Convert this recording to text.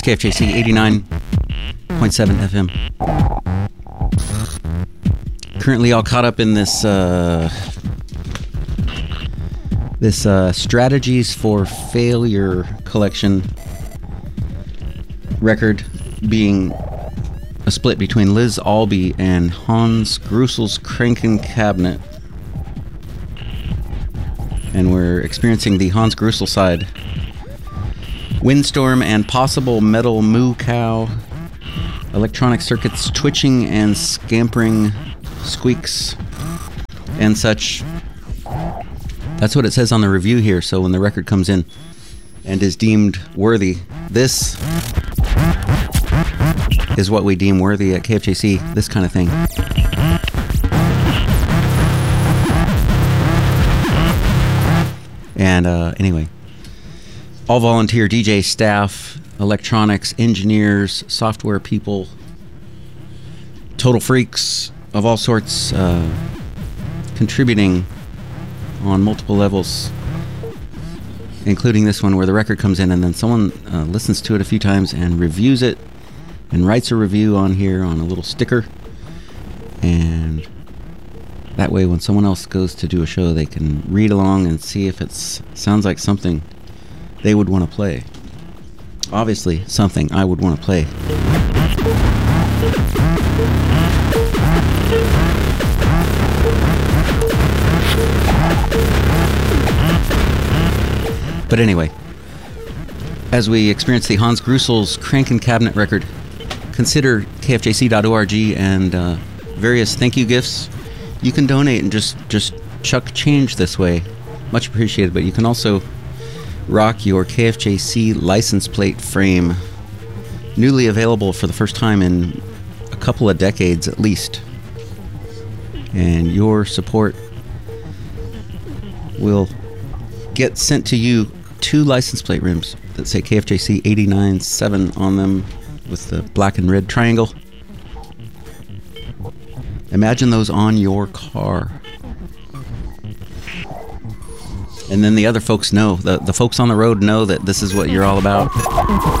KFJC 89.7 FM. Currently all caught up in this Strategies for Failure collection record, being a split between Liz Albee and Hans Grussel's Kranken Cabinet. And we're experiencing the Hans Grussel side. Windstorm and Possible Metal Moo Cow. Electronic circuits twitching and scampering squeaks and such. That's what it says on the review here. So when the record comes in and is deemed worthy, this is what we deem worthy at KFJC, this kind of thing. And anyway, all volunteer DJ staff, electronics, engineers, software people, total freaks of all sorts, contributing on multiple levels, including this one where the record comes in and then someone listens to it a few times and reviews it and writes a review on here on a little sticker. And that way when someone else goes to do a show, they can read along and see if it sounds like something they would want to play. Obviously, something I would want to play. But anyway, as we experience the Hans Grussel's Kranken Cabinet record, consider kfjc.org and various thank you gifts. You can donate and just chuck change this way. Much appreciated. But you can also rock your KFJC license plate frame, newly available for the first time in a couple of decades at least. And your support will get sent to you 2 license plate rims that say KFJC 89.7 on them with the black and red triangle. Imagine those on your car. And then the other folks know, the folks on the road know that this is what you're all about.